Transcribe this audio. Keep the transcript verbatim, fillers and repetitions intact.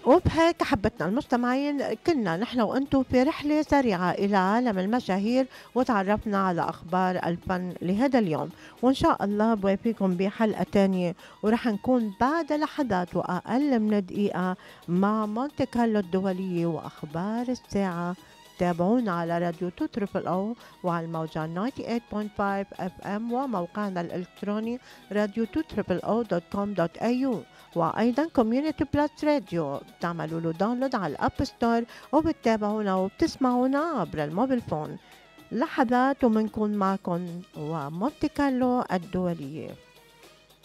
وبهيك أحبتنا المستمعين كنا نحن وأنتم في رحلة سريعة إلى عالم المشاهير وتعرفنا على أخبار الفن لهذا اليوم، وإن شاء الله بوافيكم بحلقة تانية ورح نكون بعد لحظات وأقل من دقيقة مع مونte كارلو الدولية وأخبار الساعة. تابعونا على راديو تو تريبل او وعلى الموجة ثمانية وتسعين فاصلة خمسة اف ام وموقعنا الالكتروني راديو تو تريبل او دوت كوم دوت اي يو، وايضا كوميونيتي بلس راديو بتعملوا له داونلود على الاب ستور وبتتابعونا وبتسمعونا عبر الموبيل فون. لحظات ومنكون معكم ومونte كارلو الدولية.